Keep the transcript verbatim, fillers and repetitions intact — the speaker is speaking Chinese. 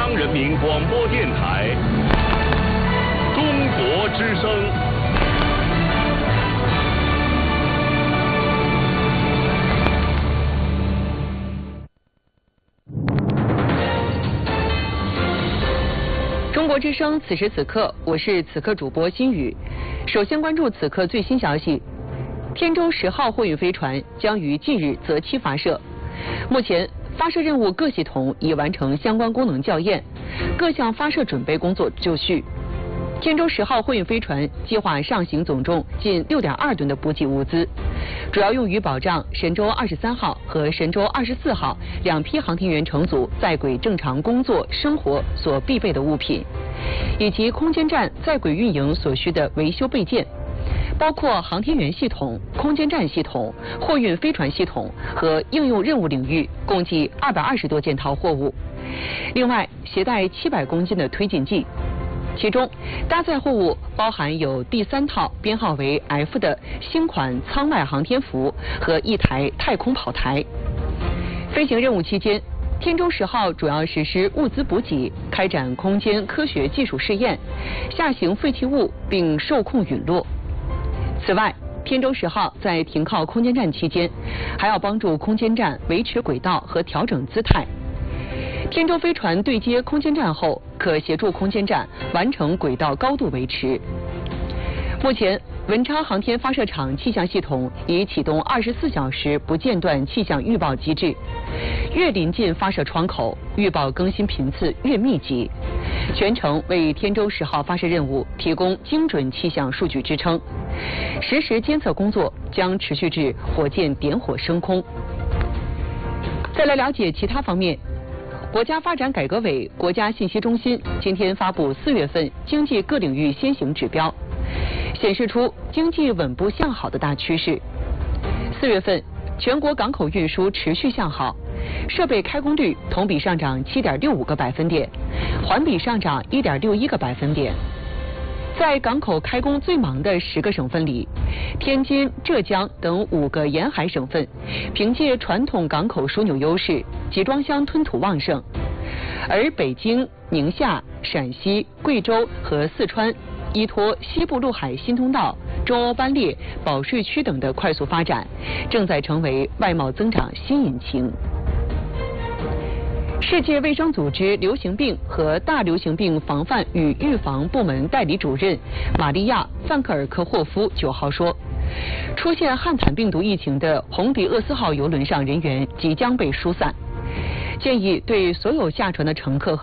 央人民广播电台中国之声。 中国之声，此时此刻，我是此刻主播心雨。首先关注此刻最新消息：天舟十号货运飞船将于近日择期发射。目前，发射任务各系统已完成相关功能校验，各项发射准备工作就绪。天舟十号货运飞船计划上行总重近六点二吨的补给物资，主要用于保障神舟二十三号和神舟二十四号两批航天员乘组在轨正常工作生活所必备的物品，以及空间站在轨运营所需的维修备件，包括航天员系统、空间站系统、货运飞船系统和应用任务领域，共计二百二十多件套货物。另外，携带七百公斤的推进剂。其中，搭载货物包含有第三套编号为 F 的新款舱外航天服和一台太空跑台。飞行任务期间，天舟十号主要实施物资补给，开展空间科学技术试验，下行废弃物并受控陨落。此外，天舟十号在停靠空间站期间，还要帮助空间站维持轨道和调整姿态。天舟飞船对接空间站后，可协助空间站完成轨道高度维持。目前，文昌航天发射场气象系统已启动二十四小时不间断气象预报机制，越临近发射窗口，预报更新频次越密集，全程为天舟十号发射任务提供精准气象数据支撑。实时监测工作将持续至火箭点火升空。再来了解其他方面。国家发展改革委、国家信息中心今天发布四月份经济各领域先行指标，显示出经济稳步向好的大趋势。四月份，全国港口运输持续向好，设备开工率同比上涨七点六五个百分点，环比上涨一点六一个百分点。在港口开工最忙的十个省份里，天津、浙江等五个沿海省份凭借传统港口枢纽优势，集装箱吞吐旺盛；而北京、宁夏、陕西、贵州和四川依托西部陆海新通道、中欧班列、保税区等的快速发展，正在成为外贸增长新引擎。世界卫生组织流行病和大流行病防范与预防部门代理主任玛利亚·范克尔科霍夫九号说，出现汉坦病毒疫情的红迪厄斯号邮轮上人员即将被疏散，建议对所有下船的乘客和